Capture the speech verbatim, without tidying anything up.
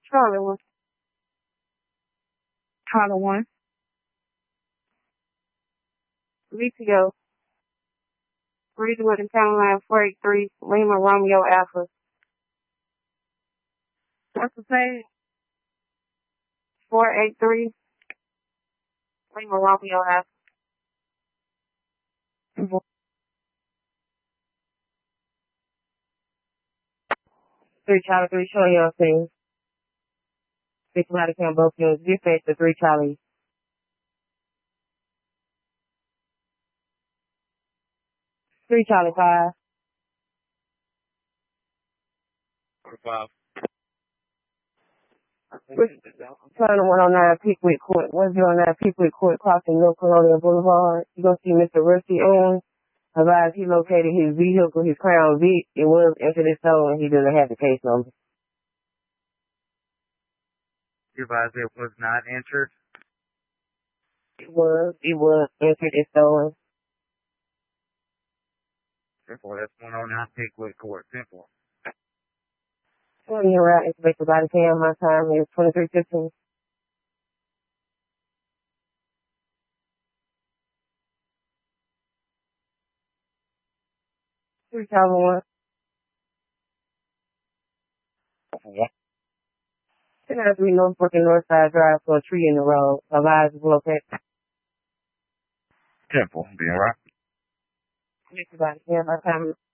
Charlie one. Charlie one. V T O. Ridgewood and County Line four eight three, Lima Romeo Alpha. What's the page? four eight three, Lima Romeo Alpha. Three Charlie, three showing your things. Six Lottie Cam both units. Dispatch the three Charlie. Three Charlie five. Five. Turn the one on nine Pickwick Court. one oh nine Pickwick Court, crossing North Colonial Boulevard. You gonna see Mister Rusty Owens. Advised he located his vehicle, his Crown Vic. It was entered his stolen. He doesn't have the case number. You advised it was not entered? It was. It was entered and stolen. Simple. That's one oh nine Pickwick Court. Simple. twenty around Inspector Body Cam. My time is twenty-three fifteen. Three thousand one. Yeah. ten ninety-three Northbrook and Northside Drive for a tree in the road. Advised is located. Simple. Being right. Inspector Body Cam. My time is